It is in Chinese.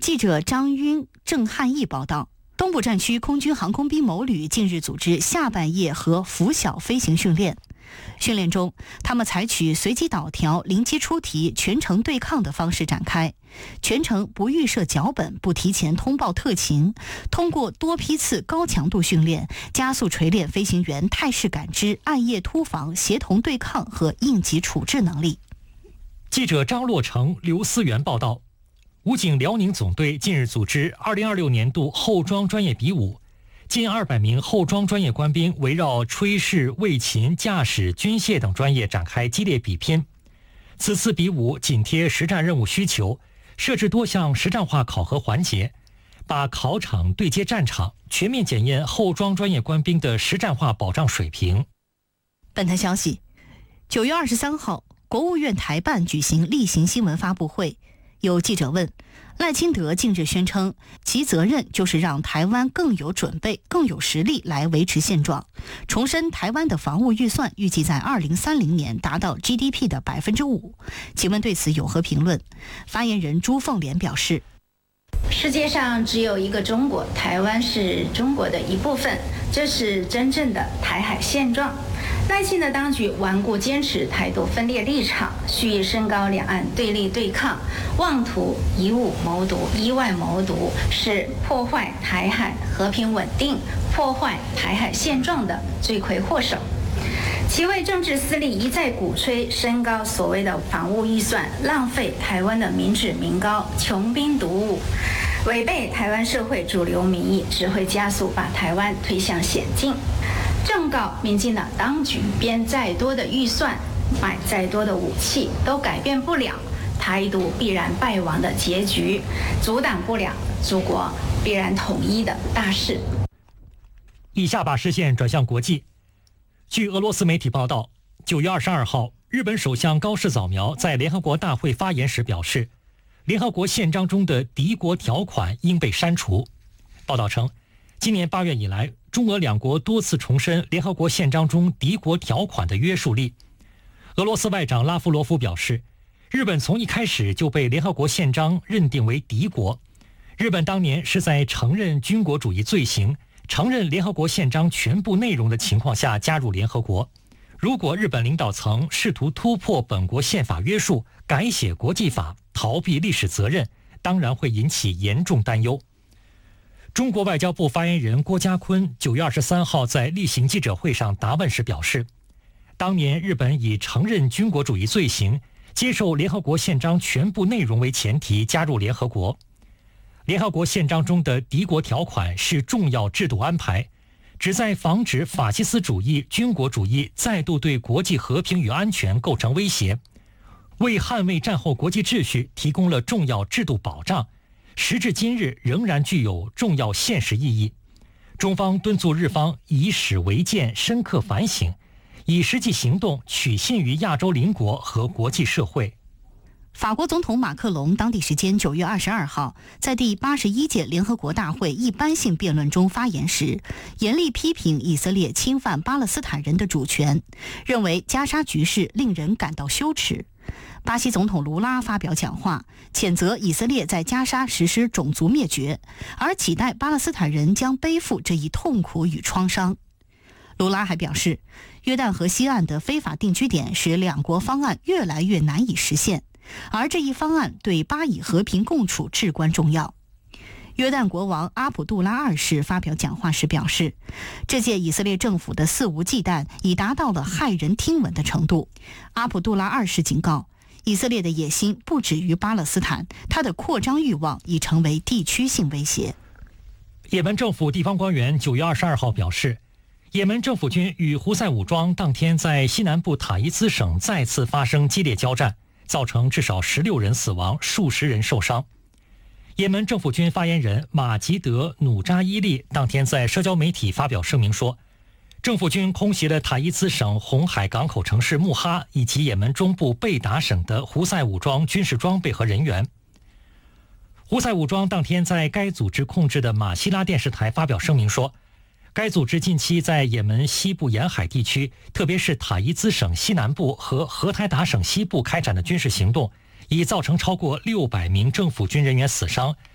记者张晕、郑汉义报道，东部战区空军航空兵某旅近日组织下半夜和拂晓飞行训练。训练中，他们采取随机导条、临机出题、全程对抗的方式展开，全程不预设脚本，不提前通报特情，通过多批次高强度训练，加速锤炼飞行员态势感知、暗夜突防、协同对抗和应急处置能力。 记者张洛成、刘思源报道，武警辽宁总队近日组织2026年度后装专业比武，近200名后装专业官兵围绕炊事、卫勤、驾驶、军械等专业展开激烈比拼。此次比武紧贴实战任务需求，设置多项实战化考核环节，把考场对接战场，全面检验后装专业官兵的实战化保障水平。 本台消息，9月23号，国务院台办举行例行新闻发布会，有记者问，赖清德近日宣称，其责任就是让台湾更有准备、更有实力来维持现状，重申台湾的防务预算预计在2030年达到 GDP 的5%。请问对此有何评论？发言人朱凤莲表示， 世界上只有一个中国，台湾是中国的一部分，这是真正的台海现状。赖清德当局顽固坚持台独分裂立场，蓄意升高两岸对立对抗，妄图以武谋独、以外谋独，是破坏台海和平稳定、破坏台海现状的罪魁祸首。其为政治私利一再鼓吹升高所谓的防务预算，浪费台湾的民脂民膏，穷兵黩武，违背台湾社会主流民意，只会加速把台湾推向险境。正告民进党当局，编再多的预算，买再多的武器，都改变不了台独必然败亡的结局，阻挡不了祖国必然统一的大势。 以下把视线转向国际。据俄罗斯媒体报道，9月22号，日本首相高市早苗在联合国大会发言时表示，联合国宪章中的敌国条款应被删除。报道称，今年8月以来，中俄两国多次重申联合国宪章中敌国条款的约束力。俄罗斯外长拉夫罗夫表示，日本从一开始就被联合国宪章认定为敌国。日本当年是在承认军国主义罪行、承认联合国宪章全部内容的情况下加入联合国。如果日本领导层试图突破本国宪法约束，改写国际法，逃避历史责任，当然会引起严重担忧。中国外交部发言人郭家坤9月23号在例行记者会上答问时表示，当年日本以承认军国主义罪行、接受联合国宪章全部内容为前提加入联合国。联合国宪章中的敌国条款是重要制度安排，旨在防止法西斯主义、军国主义再度对国际和平与安全构成威胁，为捍卫战后国际秩序提供了重要制度保障，时至今日仍然具有重要现实意义。中方敦促日方以史为鉴，深刻反省，以实际行动取信于亚洲邻国和国际社会。 法国总统马克龙当地时间9月22号在第81届联合国大会一般性辩论中发言时，严厉批评以色列侵犯巴勒斯坦人的主权，认为加沙局势令人感到羞耻。巴西总统卢拉发表讲话，谴责以色列在加沙实施种族灭绝，而期待巴勒斯坦人将背负这一痛苦与创伤。卢拉还表示，约旦河西岸的非法定居点使两国方案越来越难以实现，而这一方案对巴以和平共处至关重要。约旦国王阿卜杜拉二世发表讲话时表示，这届以色列政府的肆无忌惮已达到了骇人听闻的程度。阿卜杜拉二世警告，以色列的野心不止于巴勒斯坦，它的扩张欲望已成为地区性威胁。 也门政府地方官员9月22号表示，也门政府军与胡塞武装当天在西南部塔伊兹省再次发生激烈交战，造成至少16人死亡，数十人受伤。也门政府军发言人马吉德·努扎伊利当天在社交媒体发表声明说，政府军空袭了塔伊兹省红海港口城市穆哈以及也门中部贝达省的胡塞武装军事装备和人员。胡塞武装当天在该组织控制的马希拉电视台发表声明说，该组织近期在也门西部沿海地区，特别是塔伊兹省西南部和荷台达省西部开展的军事行动，已造成超过600名政府军人员死伤，